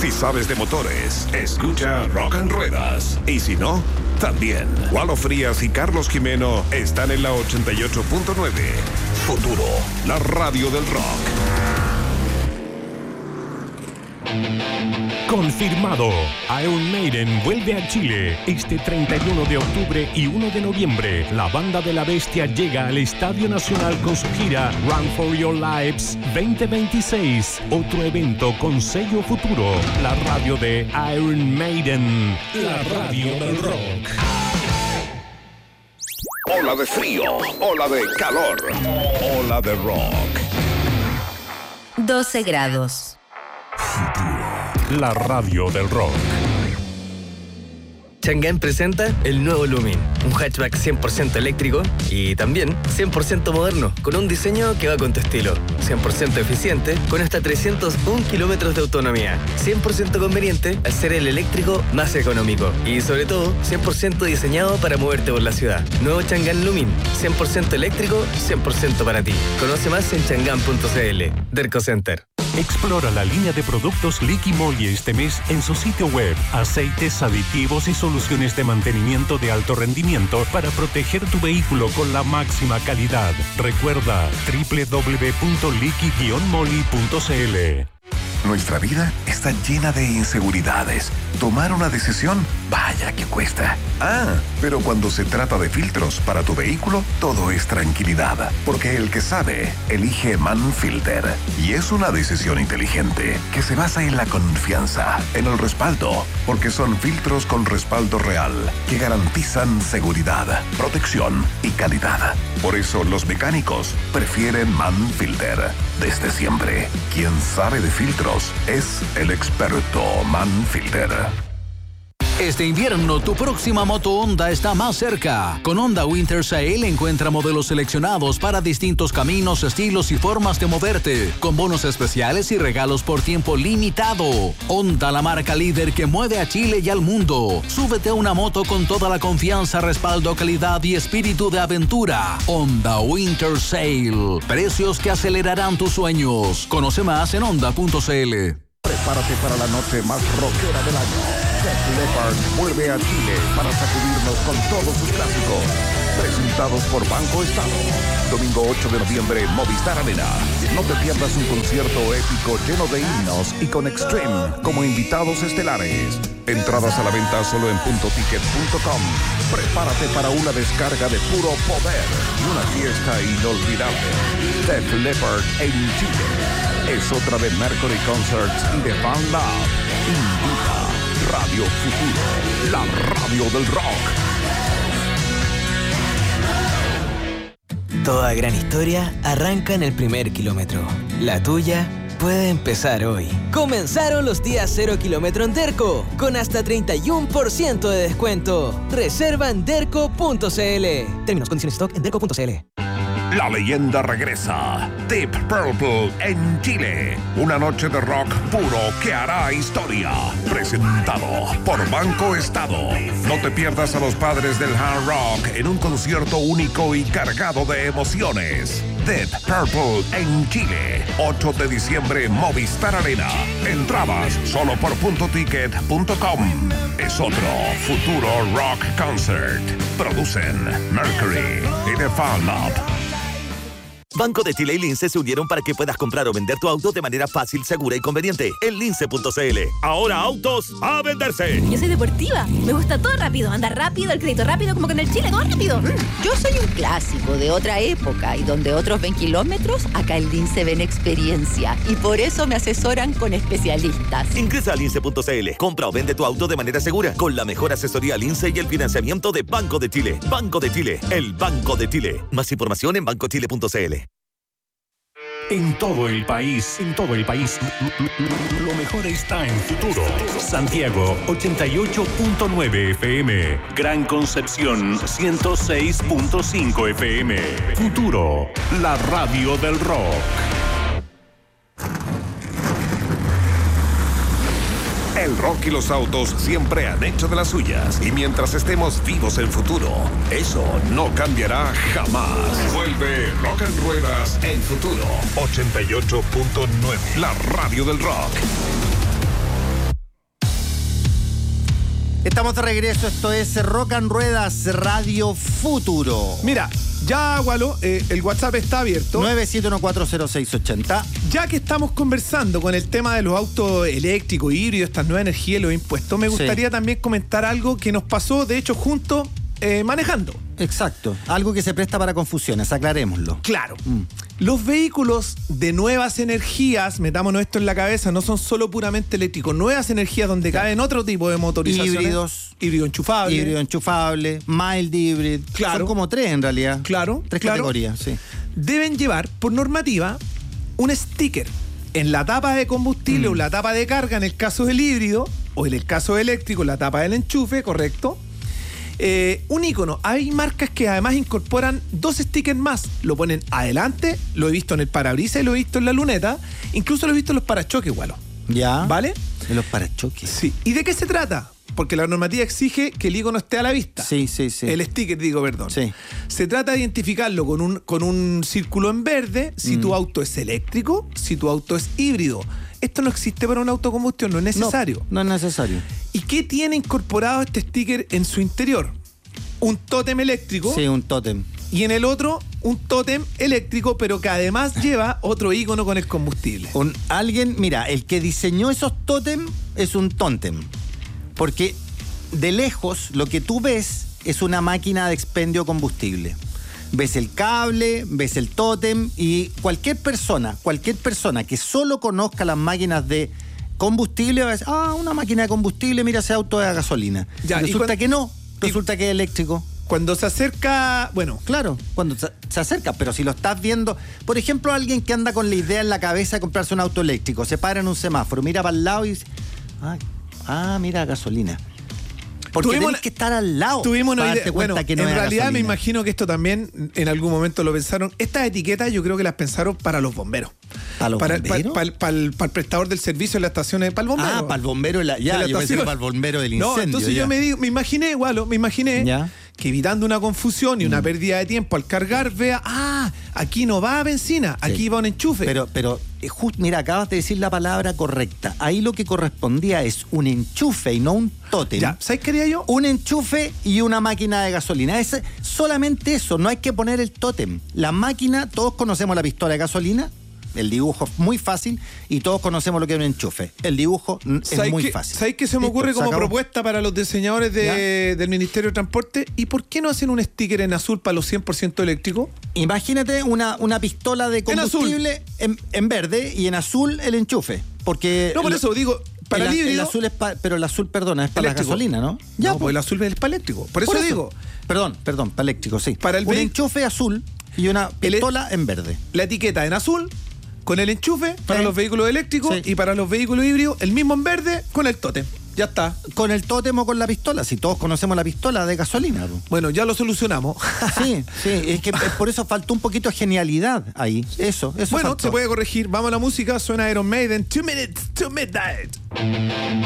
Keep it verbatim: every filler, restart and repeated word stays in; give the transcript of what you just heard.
Si sabes de motores, escucha Rock and Ruedas. Y si no, también. Walo Frías y Carlos Jimeno están en la ochenta y ocho punto nueve. Futuro, la radio del rock. Confirmado. Iron Maiden vuelve a Chile este treinta y uno de octubre y uno de noviembre. La banda de la bestia llega al Estadio Nacional con su gira Run for Your Lives veinte veintiséis. Otro evento con sello Futuro. La radio de Iron Maiden. La radio del rock. Ola de frío, ola de calor, ola de rock. doce grados. La radio del rock. Chang'an presenta el nuevo Lumin, un hatchback cien por ciento eléctrico y también cien por ciento moderno, con un diseño que va con tu estilo, cien por ciento eficiente, con hasta trescientos uno kilómetros de autonomía, cien por ciento conveniente al ser el eléctrico más económico y sobre todo cien por ciento diseñado para moverte por la ciudad. Nuevo Chang'an Lumin, cien por ciento eléctrico, cien por ciento para ti. Conoce más en chang'an punto c l. Derco Center. Explora la línea de productos Liqui Moly este mes en su sitio web. Aceites, aditivos y soluciones de mantenimiento de alto rendimiento para proteger tu vehículo con la máxima calidad. Recuerda doble u doble u doble u punto liqui guion moly punto c l. Nuestra vida está llena de inseguridades. Tomar una decisión, vaya que cuesta. Ah, pero cuando se trata de filtros para tu vehículo, todo es tranquilidad. Porque el que sabe, elige Manfilter. Y es una decisión inteligente que se basa en la confianza, en el respaldo. Porque son filtros con respaldo real que garantizan seguridad, protección y calidad. Por eso los mecánicos prefieren Manfilter. Desde siempre, quien sabe de filtros es el experto Manfilter. Este invierno, tu próxima moto Honda está más cerca. Con Honda Winter Sale encuentra modelos seleccionados para distintos caminos, estilos y formas de moverte, con bonos especiales y regalos por tiempo limitado. Honda, la marca líder que mueve a Chile y al mundo. Súbete a una moto con toda la confianza, respaldo, calidad y espíritu de aventura. Honda Winter Sale. Precios que acelerarán tus sueños. Conoce más en honda punto c l. Prepárate para la noche más rockera del año. Def Leppard vuelve a Chile para sacudirnos con todos sus clásicos. Presentados por Banco Estado. Domingo ocho de noviembre, Movistar Arena. No te pierdas un concierto épico lleno de himnos y con Extreme como invitados estelares. Entradas a la venta solo en punto ticket punto com. Prepárate para una descarga de puro poder y una fiesta inolvidable. Def Leppard en Chile. Es otra de Mercury Concerts y de Fan Lab. Invita Radio Futuro, la radio del rock. Toda gran historia arranca en el primer kilómetro. La tuya puede empezar hoy. Comenzaron los días cero kilómetro en Derco, con hasta treinta y uno por ciento de descuento. Reserva en derco punto c l. Términos, condiciones, stock en derco punto c l. La leyenda regresa. Deep Purple en Chile. Una noche de rock puro que hará historia. Presentado por Banco Estado. No te pierdas a los padres del hard rock en un concierto único y cargado de emociones. Deep Purple en Chile. ocho de diciembre, Movistar Arena. Entradas solo por punto ticket punto com. Es otro Futuro Rock Concert. Producen Mercury y The Fan Lab. Banco de Chile y Lince se unieron para que puedas comprar o vender tu auto de manera fácil, segura y conveniente en lince punto c l. Ahora autos a venderse. Yo soy deportiva, me gusta todo rápido, andar rápido, el crédito rápido, como que en el Chile, todo rápido. Yo soy un clásico de otra época y donde otros ven kilómetros, acá en Lince ven experiencia y por eso me asesoran con especialistas. Ingresa a lince punto c l, compra o vende tu auto de manera segura con la mejor asesoría Lince y el financiamiento de Banco de Chile. Banco de Chile, el Banco de Chile. Más información en banco chile punto c l. En todo el país, en todo el país, lo mejor está en Futuro. Santiago, ochenta y ocho punto nueve F M. Gran Concepción, ciento seis punto cinco F M. Futuro, la radio del rock. El rock y los autos siempre han hecho de las suyas. Y mientras estemos vivos en Futuro, eso no cambiará jamás. Vuelve Rock and Ruedas en Futuro. ochenta y ocho punto nueve. La radio del rock. Estamos de regreso, esto es Rock and Ruedas Radio Futuro. Mira, ya, Gualo, eh, el WhatsApp está abierto. nueve siete uno cuatro cero seis ocho cero. Ya que estamos conversando con el tema de los autos eléctricos, híbridos, estas nuevas energías y los impuestos, me gustaría sí. también comentar algo que nos pasó, de hecho, juntos eh, manejando. Exacto, algo que se presta para confusiones, aclarémoslo. Claro. Mm. Los vehículos de nuevas energías, metámonos esto en la cabeza, no son solo puramente eléctricos, nuevas energías donde sí. caben otro tipo de motorizaciones. Híbridos. Híbrido enchufable. Híbrido enchufable, mild hybrid. Claro. Son como tres en realidad. Claro. Tres claro. categorías, sí. Deben llevar, por normativa, un sticker en la tapa de combustible mm. o la tapa de carga en el caso del híbrido, o en el caso eléctrico, la tapa del enchufe, correcto. Eh, un icono. Hay marcas que además incorporan dos stickers más. Lo ponen adelante, lo he visto en el parabrisas y lo he visto en la luneta. Incluso lo he visto en los parachoques, Gualo. Ya. ¿Vale? En los parachoques. Sí. ¿Y de qué se trata? Porque la normativa exige que el icono esté a la vista. Sí, sí, sí. El sticker, digo, perdón. Sí. Se trata de identificarlo con un, con un círculo en verde si mm. tu auto es eléctrico, si tu auto es híbrido. Esto no existe para un autocombustión, no es necesario. No, no es necesario. ¿Y qué tiene incorporado este sticker en su interior? Un tótem eléctrico. Sí, un tótem. Y en el otro, un tótem eléctrico, pero que además lleva otro icono con el combustible. Un, alguien, mira, el que diseñó esos tótem es un tótem. Porque de lejos lo que tú ves es una máquina de expendio de combustible. Ves el cable, ves el tótem y cualquier persona, cualquier persona que solo conozca las máquinas de combustible va a decir, ah, una máquina de combustible, mira ese auto de gasolina. Ya, y resulta y cuando, que no, resulta que es eléctrico. Cuando se acerca, bueno. Claro, cuando se, se acerca, pero si lo estás viendo, por ejemplo, alguien que anda con la idea en la cabeza de comprarse un auto eléctrico, se para en un semáforo, mira para el lado y dice, ah, ah mira, gasolina. Porque tuvimos, tienes que estar al lado tuvimos para una darte idea. cuenta Bueno, que no en es realidad gasolina. Me imagino que esto también en algún momento lo pensaron. Estas etiquetas yo creo que las pensaron para los bomberos. ¿Para los para, bomberos? Para, para, para, el, para el prestador del servicio en las estaciones, para el bombero. Ah, para el bombero, de la, ya, de la yo pensé que para el bombero del incendio. No, entonces ya. yo me, digo, me imaginé, igual, me imaginé ¿ya? que evitando una confusión y una mm. pérdida de tiempo al cargar, vea, ah, aquí no va benzina, sí. aquí va un enchufe. Pero, pero just, mira, acabas de decir la palabra correcta. Ahí lo que correspondía es un enchufe y no un tótem. Ya, ¿sabes qué quería yo? Un enchufe y una máquina de gasolina. Es solamente eso, no hay que poner el tótem. La máquina, todos conocemos la pistola de gasolina. El dibujo es muy fácil y todos conocemos lo que es un enchufe. El dibujo es muy que, fácil. ¿Sabéis qué se me Listo, ocurre como acabó. propuesta para los diseñadores de, del Ministerio de Transporte? ¿Y por qué no hacen un sticker en azul para los cien por ciento eléctricos? Imagínate una, una pistola de combustible en, en, en verde y en azul el enchufe. Porque no, por eso digo, para el, el híbrido... El azul es pa, pero el azul, perdona, es para eléctrico. La gasolina, ¿no? Ya, no, pues el azul es para eléctrico. Por eso, por eso digo... Perdón, perdón, para eléctrico, sí. Para el un enchufe azul y una pistola el, en verde. La etiqueta en azul... Con el enchufe para ¿sí? los vehículos eléctricos sí. y para los vehículos híbridos, el mismo en verde con el tótem. Ya está. Con el tótem o con la pistola, si todos conocemos la pistola de gasolina. Bueno, ya lo solucionamos. Sí, sí, es que por eso faltó un poquito de genialidad ahí. Eso, eso Bueno, faltó. Se puede corregir. Vamos a la música, suena Iron Maiden. Two minutes to midnight.